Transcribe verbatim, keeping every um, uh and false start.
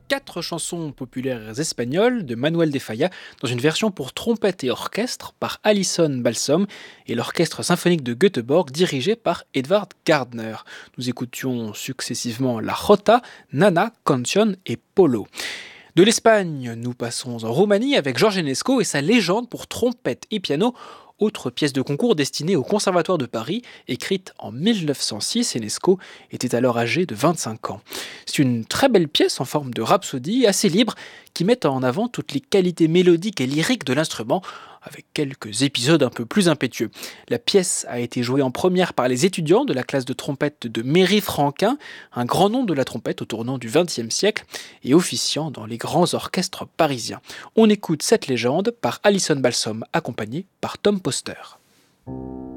quatre chansons populaires espagnoles de Manuel de Falla dans une version pour trompette et orchestre par Alison Balsom et l'orchestre symphonique de Göteborg dirigé par Edvard Gardner. Nous écoutions successivement La Jota, Nana, Canción et Polo. De l'Espagne, nous passons en Roumanie avec George Enesco et sa légende pour trompette et piano, autre pièce de concours destinée au Conservatoire de Paris, écrite en mille neuf cent six. Enesco était alors âgé de vingt-cinq ans. C'est une très belle pièce en forme de rhapsodie, assez libre, qui met en avant toutes les qualités mélodiques et lyriques de l'instrument, avec quelques épisodes un peu plus impétueux. La pièce a été jouée en première par les étudiants de la classe de trompette de Méry-Franquin, un grand nom de la trompette au tournant du vingtième siècle, et officiant dans les grands orchestres parisiens. On écoute cette légende par Alison Balsom, accompagnée par Tom Poster.